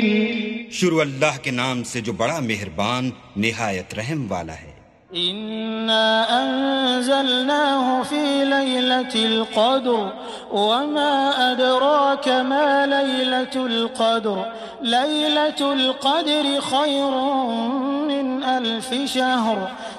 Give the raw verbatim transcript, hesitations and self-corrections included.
शुरू अल्लाह के नाम से जो बड़ा मेहरबान निहायत रहम वाला है। इन्ना अंज़लनाहु फी लैलतिल क़द्र वमा अदराक मा लैलतुल क़द्र लैलतुल क़द्रि खैरुम मिन अल्फि शहर